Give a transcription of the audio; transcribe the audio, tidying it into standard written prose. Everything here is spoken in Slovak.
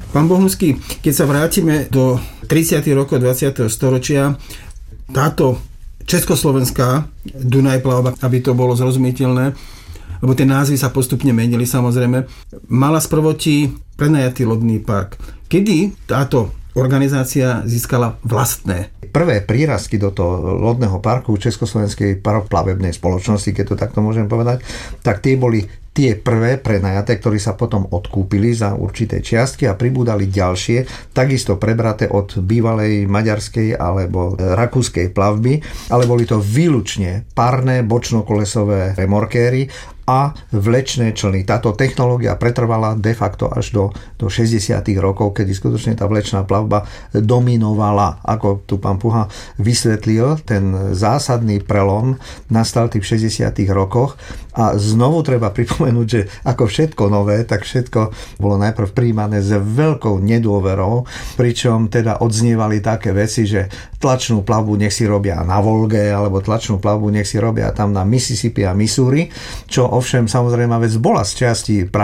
Pán Bohunský, keď sa vrátime do 30. rokov 20. storočia, táto československá Dunaj plavba, aby to bolo zrozumiteľné, lebo tie názvy sa postupne menili samozrejme, mala sprvoti prenajatý lodný park. Kedy táto organizácia získala vlastné? Prvé prírazky do toho lodného parku Československej paroplavebnej spoločnosti, keď to takto môžem povedať, tak tie boli tie prvé prenajaté, ktorí sa potom odkúpili za určité čiastky a pribúdali ďalšie, takisto prebraté od bývalej maďarskej alebo rakúskej plavby, ale boli to výlučne párne bočnokolesové remorkéry a vlečné člny. Táto technológia pretrvala de facto až do 60. rokov, kedy skutočne tá vlečná plavba dominovala. Ako tu pán Puha vysvetlil, ten zásadný prelom nastal v 60. rokoch a znovu treba pripomenúť, že ako všetko nové, tak všetko bolo najprv prijímané s veľkou nedôverou, pričom teda odznievali také veci, že tlačnú plavbu nech si robia na Volge, alebo tlačnú plavbu nech si robia tam na Mississippi a Missouri, čo ovšem samozrejme vec bola z časti